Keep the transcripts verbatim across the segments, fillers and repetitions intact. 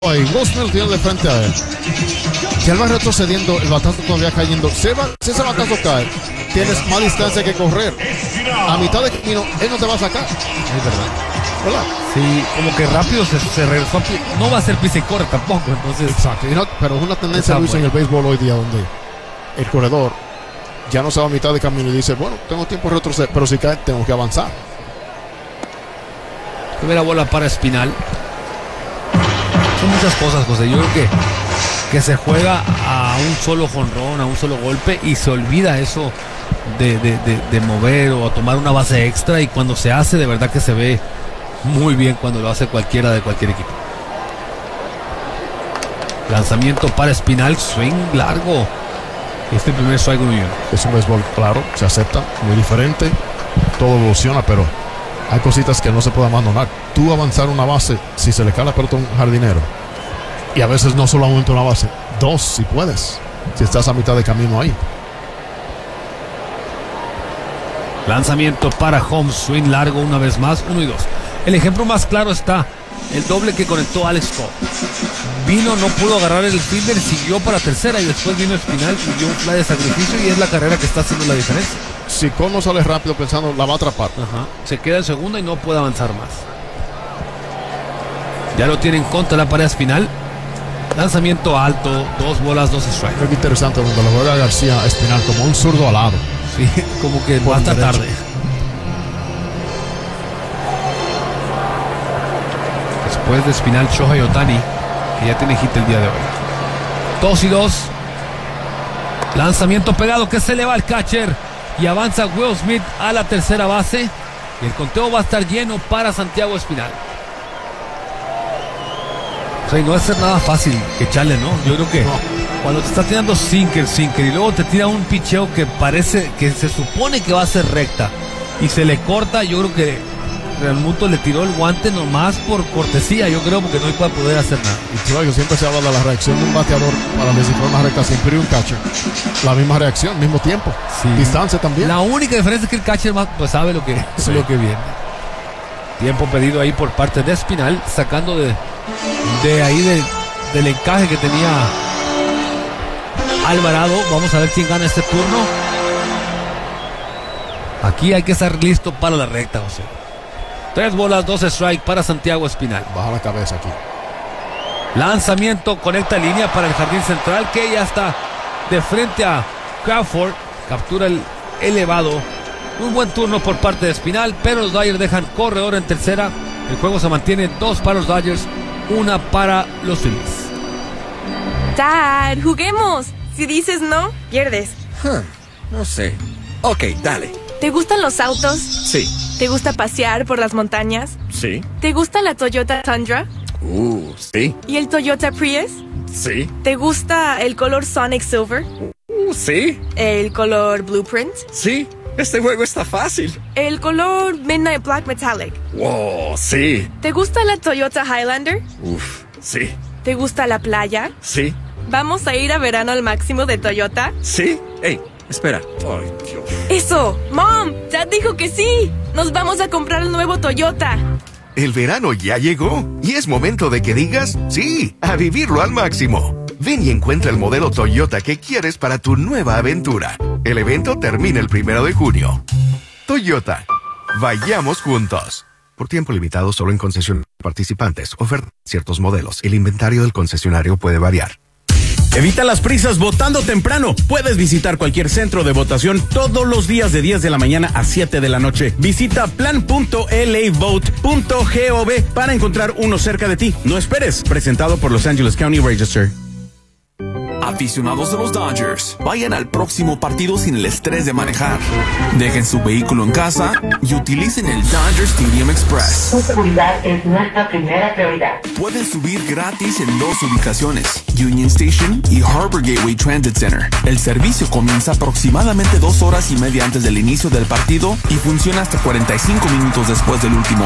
Ahí, Will Smith tiene de frente a él. Si él va retrocediendo, el batazo todavía cayendo. Si, va, si ese batazo cae, tienes más distancia que correr. A mitad de camino, él no te va a sacar. Es verdad. ¿Verdad? Sí, como que rápido se, se regresó. No va a ser pisa y corre tampoco. Entonces, exacto. Y no, pero es una tendencia, Luis, en el béisbol hoy día donde el corredor ya no se va a mitad de camino y dice, bueno, tengo tiempo de retroceder, pero si cae, tengo que avanzar. Primera bola para Espinal. Son muchas cosas, José. Yo creo que, que se juega a un solo jonrón, a un solo golpe, y se olvida eso de, de, de, de mover o a tomar una base extra, y cuando se hace, de verdad que se ve muy bien cuando lo hace cualquiera de cualquier equipo. Lanzamiento para Espinal, swing largo. Este primer strike uno y uno. Es un béisbol, claro, se acepta, muy diferente, todo evoluciona, pero hay cositas que no se pueden abandonar. Tú avanzar una base, si se le cae la pelota a un jardinero, y a veces no solamente una base, dos si puedes, si estás a mitad de camino ahí. Lanzamiento para home, swing largo una vez más, uno y dos. El ejemplo más claro está el doble que conectó Alex Cobb. Vino, no pudo agarrar el fielder, siguió para tercera y después vino Espinal y dio un fly de sacrificio, y es la carrera que está haciendo la diferencia. Si Cobb no sale rápido pensando, la va a atrapar. Ajá. Se queda en segunda y no puede avanzar más. Ya lo tiene en contra la pared Espinal. Lanzamiento alto, dos bolas, dos strikes. Es interesante cuando lo juega García Espinal como un zurdo alado. Sí, como que va hasta tarde. Después de Espinal, Shohei Ohtani, que ya tiene hit el día de hoy. Dos y dos. Lanzamiento pegado que se le va al catcher y avanza Will Smith a la tercera base, y el conteo va a estar lleno para Santiago Espinal. O sea, y no va a ser nada fácil que echarle, ¿no? Yo creo que no. Cuando te está tirando sinker, sinker y luego te tira un picheo que parece que se supone que va a ser recta y se le corta, yo creo que Realmuto le tiró el guante nomás por cortesía, yo creo, porque no iba a poder hacer nada. Y claro que siempre se habla de la reacción de un bateador para descifrar una recta, siempre un catcher. La misma reacción, mismo tiempo, sí. Distancia también. La única diferencia es que el catcher más, pues sabe lo que, sí. lo que viene. Tiempo pedido ahí por parte de Espinal, sacando de, de ahí de, del encaje que tenía Alvarado. Vamos a ver quién gana este turno. Aquí hay que estar listo para la recta, José. Tres bolas, dos strike para Santiago Espinal. Baja la cabeza aquí. Lanzamiento, conecta línea para el jardín central, que ya está de frente a Crawford. Captura el elevado. Un buen turno por parte de Espinal, pero los Dodgers dejan corredor en tercera. El juego se mantiene dos para los Dodgers, una para los Phillies. Dad, juguemos. Si dices no, pierdes. Huh, no sé. Ok, dale. ¿Te gustan los autos? Sí. ¿Te gusta pasear por las montañas? Sí. ¿Te gusta la Toyota Tundra? Uh, sí. ¿Y el Toyota Prius? Sí. ¿Te gusta el color Sonic Silver? Uh, sí. ¿El color Blueprint? Sí. Este juego está fácil. ¿El color Midnight Black Metallic? Wow, sí. ¿Te gusta la Toyota Highlander? Uf, sí. ¿Te gusta la playa? Sí. ¿Vamos a ir a verano al máximo de Toyota? Sí. Ey, espera. Ay, Dios. ¡Eso! ¡Mom! ¡Dad dijo que sí! ¡Nos vamos a comprar el nuevo Toyota! El verano ya llegó y es momento de que digas sí, a vivirlo al máximo. Ven y encuentra el modelo Toyota que quieres para tu nueva aventura. El evento termina el primero de junio. Toyota, vayamos juntos. Por tiempo limitado solo en concesionarios participantes. Oferta ciertos modelos. El inventario del concesionario puede variar. Evita las prisas votando temprano. Puedes visitar cualquier centro de votación todos los días de diez de la mañana a siete de la noche. Visita plan punto l a vote punto gov para encontrar uno cerca de ti. No esperes. Presentado por Los Angeles County Register. Aficionados de los Dodgers, vayan al próximo partido sin el estrés de manejar. Dejen su vehículo en casa y utilicen el Dodger Stadium Express. Su seguridad es nuestra primera prioridad. Pueden subir gratis en dos ubicaciones, Union Station y Harbor Gateway Transit Center. El servicio comienza aproximadamente dos horas y media antes del inicio del partido y funciona hasta cuarenta y cinco minutos después del último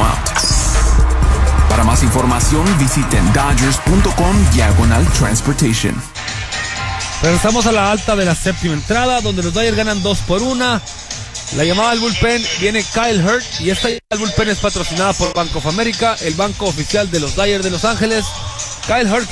out. Para más información, visiten dodgers punto com diagonal transportation. Regresamos a la alta de la séptima entrada, donde los Dodgers ganan dos por una. La llamada al bullpen viene Kyle Hurt, y esta llamada al bullpen es patrocinada por Bank of America, el banco oficial de los Dodgers de Los Ángeles. Kyle Hurt